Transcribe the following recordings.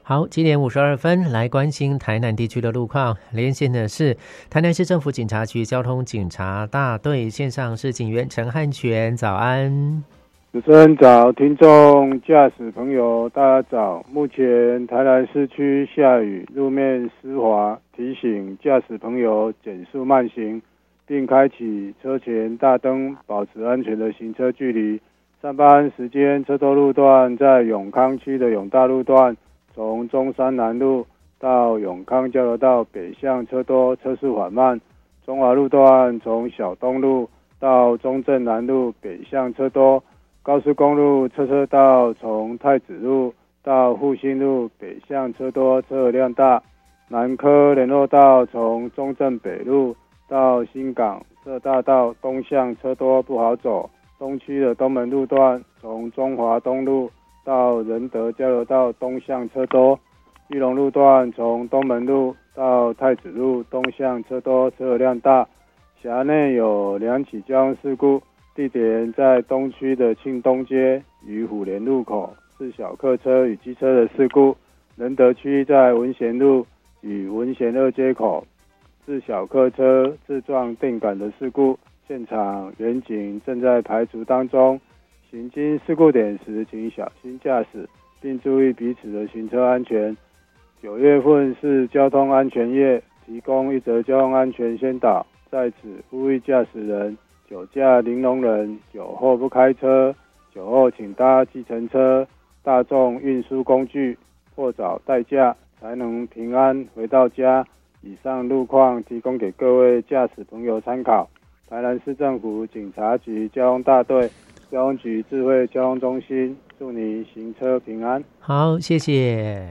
好，7:52来关心台南地区的路况。连线的是台南市政府警察局交通警察大队，线上是警员陈汉全，早安。 主持人早，听众驾驶朋友大家早。目前台南市区下雨，路面湿滑，提醒驾驶朋友减速慢行，并开启车前大灯，保持安全的行车距离。上班时间车多路段在永康区的永大路段，从中山南路到永康交流道北向车多，车速缓慢。中华路段从小东路到中正南路北向车多。高速公路车道从太子路到复兴路北向车多，车流量大。南科联络道从中正北路到新港社大道东向车多，不好走。东区的东门路段从中华东路到仁德交流道东向车多。裕隆路段从东门路到太子路东向车多，车流量大。辖内有2起交通事故，地点在东区的庆东街与虎联路口，是小客车与机车的事故。仁德区在文贤路与文贤二街口，是小客车自撞电杆的事故。现场员警正在排除当中，行经事故点时请小心驾驶，并注意彼此的行车安全。9月份是交通安全月，提供一则交通安全宣导，在此呼吁驾驶人酒驾零容忍，酒后不开车，酒后请搭计程车、大众运输工具或找代驾，才能平安回到家。以上路况提供给各位驾驶朋友参考。台南市政府警察局交通大队、交通局智慧交通中心，祝你行车平安。 好，谢谢。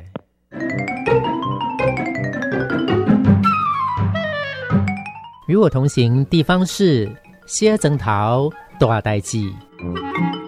与我同行地方事，小庄头大代志。